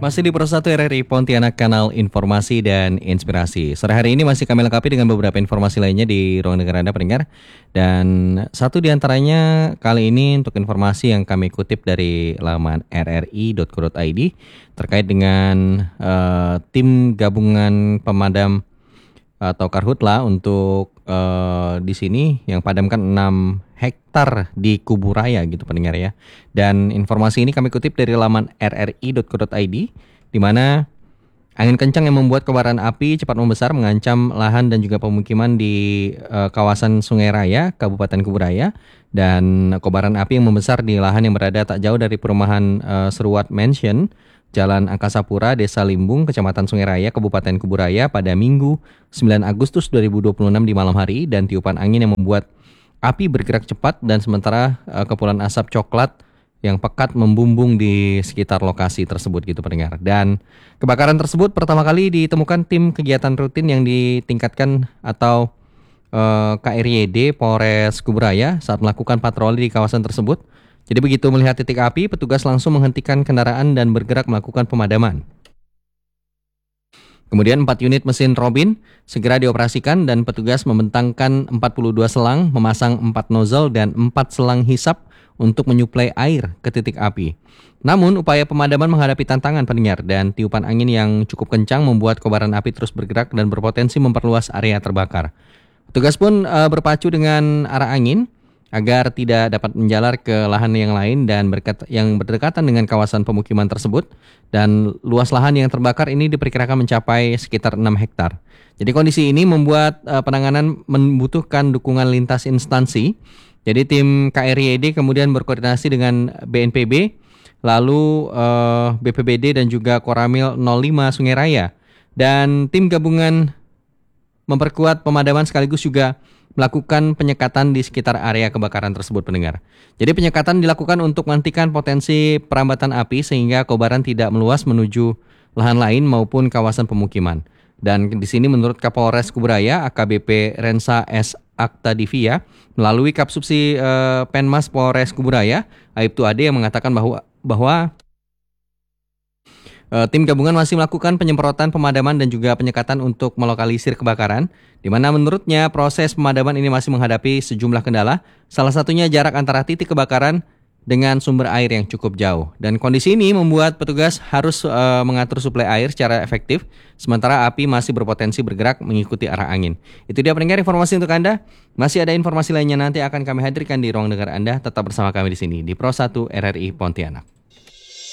Masih di Pro 1 RRI Pontianak, kanal informasi dan inspirasi. Sore hari ini masih kami lengkapi dengan beberapa informasi lainnya di ruang dengar Anda pendengar. Dan satu di antaranya kali ini untuk informasi yang kami kutip dari laman rri.co.id terkait dengan tim gabungan pemadam atau Karhutla untuk di sini yang padamkan 6 hektar di Kuburaya gitu pendengar ya. Dan informasi ini kami kutip dari laman rri.co.id di mana angin kencang yang membuat kobaran api cepat membesar mengancam lahan dan juga pemukiman di kawasan Sungai Raya, Kabupaten Kuburaya, dan kobaran api yang membesar di lahan yang berada tak jauh dari perumahan Seruat Mansion, Jalan Angkasa Pura, Desa Limbung, Kecamatan Sungai Raya, Kabupaten Kuburaya pada Minggu 9 Agustus 2026 di malam hari, dan tiupan angin yang membuat api bergerak cepat dan sementara kepulan asap coklat yang pekat membumbung di sekitar lokasi tersebut gitu pendengar. Dan kebakaran tersebut pertama kali ditemukan tim kegiatan rutin yang ditingkatkan atau KRYD Polres Kuburaya saat melakukan patroli di kawasan tersebut. Jadi begitu melihat titik api, petugas langsung menghentikan kendaraan dan bergerak melakukan pemadaman. Kemudian 4 unit mesin Robin segera dioperasikan dan petugas membentangkan 42 selang, memasang 4 nozzle dan 4 selang hisap untuk menyuplai air ke titik api. Namun upaya pemadaman menghadapi tantangan pendengar, dan tiupan angin yang cukup kencang membuat kobaran api terus bergerak dan berpotensi memperluas area terbakar. Petugas pun berpacu dengan arah angin agar tidak dapat menjalar ke lahan yang lain dan yang berdekatan dengan kawasan pemukiman tersebut, dan luas lahan yang terbakar ini diperkirakan mencapai sekitar 6 hektar. Jadi kondisi ini membuat penanganan membutuhkan dukungan lintas instansi. Jadi tim KRYD kemudian berkoordinasi dengan BNPB, lalu BPBD dan juga Koramil 05 Sungai Raya, dan tim gabungan memperkuat pemadaman sekaligus juga melakukan penyekatan di sekitar area kebakaran tersebut pendengar. Jadi penyekatan dilakukan untuk menghentikan potensi perambatan api sehingga kobaran tidak meluas menuju lahan lain maupun kawasan pemukiman. Dan di sini menurut Kapolres Kuburaya AKBP Rensa S. Aktadivia melalui Kapsubsi Penmas Polres Kuburaya Aibtu Ade yang mengatakan bahwa tim gabungan masih melakukan penyemprotan pemadaman dan juga penyekatan untuk melokalisir kebakaran, di mana menurutnya proses pemadaman ini masih menghadapi sejumlah kendala, salah satunya jarak antara titik kebakaran dengan sumber air yang cukup jauh. Dan kondisi ini membuat petugas harus mengatur suplai air secara efektif, sementara api masih berpotensi bergerak mengikuti arah angin. Itu dia pendengar informasi untuk Anda. Masih ada informasi lainnya nanti akan kami hadirkan di ruang dengar Anda. Tetap bersama kami di sini di Pro 1 RRI Pontianak.